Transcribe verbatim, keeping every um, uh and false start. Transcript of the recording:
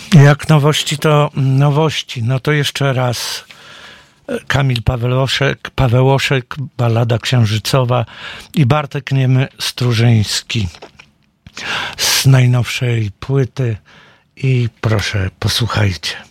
Jak nowości, to nowości. No to jeszcze raz Kamil Pawełoszek, Pawełoszek, Ballada księżycowa i Bartek Niemy Strużyński z najnowszej płyty. I proszę, posłuchajcie.